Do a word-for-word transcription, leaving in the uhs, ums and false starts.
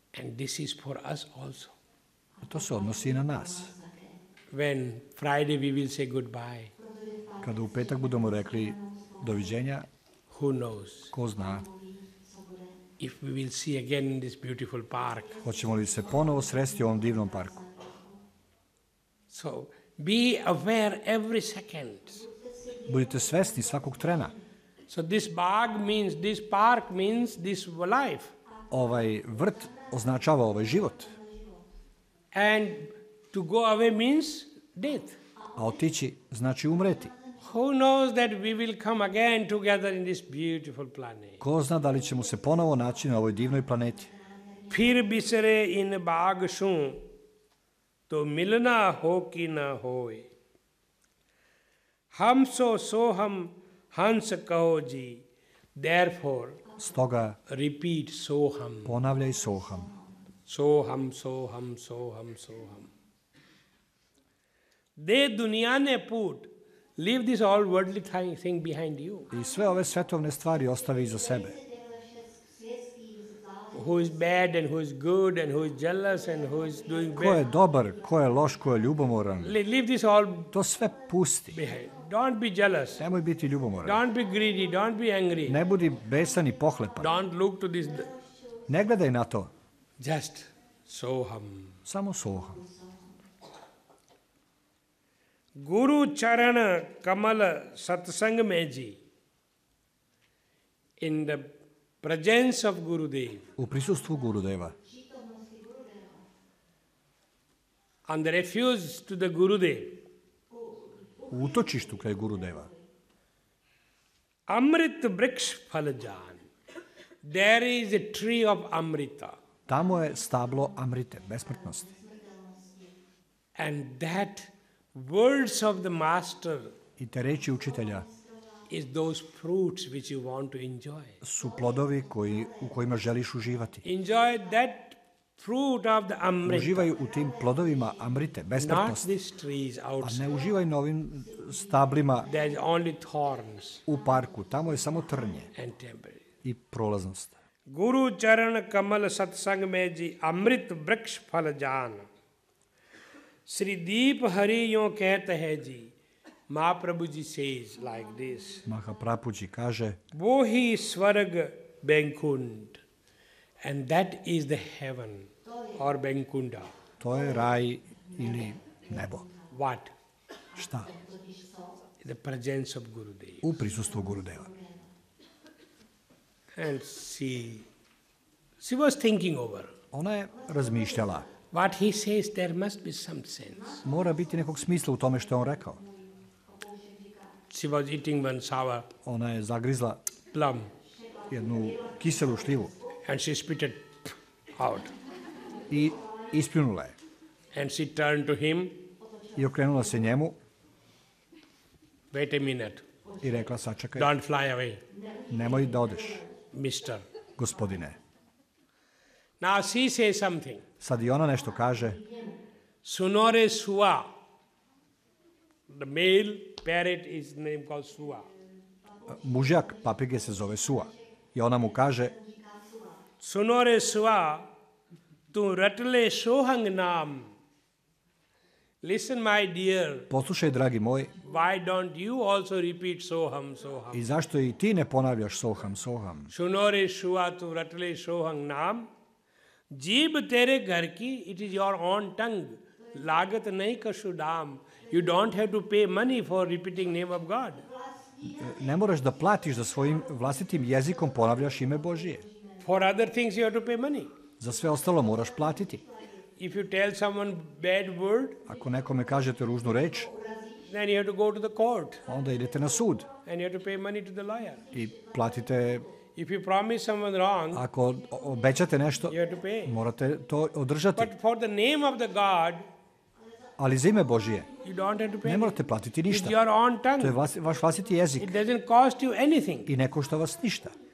And this is for us also. To se odnosi i na nas. When Friday we will say goodbye. Kada u petak budemo rekli doviđenja, who knows? Ko zna? If we will see again in this beautiful park. Hoćemo li se ponovo sresti u ovom divnom parku? So be aware every second. Budite svesni svakog trena. So this bag means, this park means this life. Ovaj vrt označava ovaj život. And to go away means death. A otići znači umreti. Who knows that we will come again together in this beautiful planet? Ko zna da li ćemo se ponovo naći na ovoj divnoj planeti? फिर बिसरे इन बाग शूं तो मिलना हो कि न होए हम सो सो हम हंस कहो जी therefore Stoga repeat soham ponavljaj soham. soham soham soham soham. De दुनिया ने put leave this all worldly thing behind you. I sve ove svetovne stvari ostavi iza sebe. Who is bad and who is good and who is jealous and who is doing bad. Ko je dobar, ko je loš, ko je ljubomoran. Leave this all To sve pusti. behind. Don't be jealous. Nemoj biti ljubomoran. Don't be greedy. Don't be angry. Ne budi besan i pohlepan. Don't look to this. Ne gledaj na to. Just soham. Samo soham. Guru Charana Kamala Satsang Meji. In the presence of Gurudev. U prisustvu Gurudeva. On the refuge to the Gurudev. U utočištu kraj Gurudeva. Amrit Briksh Phalajan. There is a tree of Amrita. Tamo je stablo Amrite, besmrtnosti. And that words of the Master I te reči učitelja is those fruits which you want to enjoy. su plodovi koji, u kojima želiš uživati. Enjoy that fruit of the Amrita. Uživaj u tim plodovima Amrite, Not besmrtnosti. these trees A outside. ne uživaj na ovim stablima There is only thorns u parku. Tamo je samo trnje and temporary. i prolaznost. Guru Charan Kamal Satsang Meji Amrit Vriksh Phal Jan. Sri Deep Hari yon kehta hai ji. Mahaprabhu ji says like this. Mahaprabhuji kaže, Bohi Svarg Benkund. And that is the heaven or Benkunda. to je raj ili nebo. What? Šta? The presence of Gurudev. U prisustvu Gurudeva. And she, she was thinking over. Ona je razmišljala. What he says, there must be some sense. Mora biti nekog smisla u tome što je on rekao. She was eating one sour Ona je zagrizla plum jednu kiselu šljivu and she spit it out. i ispljunula je. And she turned to him, I okrenula se njemu wait a minute, i rekla, sačekaj, don't fly away, nemoj da odeš, mister. gospodine. Now she says something. Sad i ona nešto kaže. Sunore Sua. The male parrot is name called Sua. Mužjak papige se zove Sua. I ona mu kaže, Sunore Sua, tu ratle sohang nam. Listen, my dear, poslušaj, dragi moj, why don't you also repeat soham, soham? i zašto i ti ne ponavljaš soham, soham? Sunore Sua, tu ratle sohang nam. जीभ तेरे घर की, it is your own tongue. लागत नहीं कशु दाम. You don't have to pay money for repeating name of God. Ne moraš da platiš da svojim vlastitim jezikom ponavljaš ime Božije. For other things you have to pay money. Za sve ostalo moraš platiti. If you tell someone bad word, Ako nekome kažete ružnu reč, then you have to go to the court onda idete na sud and you have to pay money to the lawyer. i platite. If you promise someone wrong, Ako obećate nešto, you have to pay. morate to održati. But for the name of the God, Ali za ime Božije you don't have to pay. ne morate platiti It's ništa. your own To je tongue. vas, vaš vlastiti jezik It doesn't cost you anything. i ne košta vas ništa.